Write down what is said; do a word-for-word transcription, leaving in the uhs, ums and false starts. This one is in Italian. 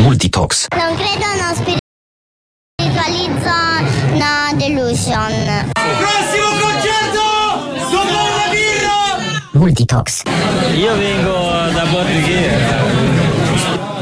Multitox. Non credo, non spiritualizzo, no delusion. Prossimo concerto! Dopo una birra! Multitox. Io vengo da Borghi.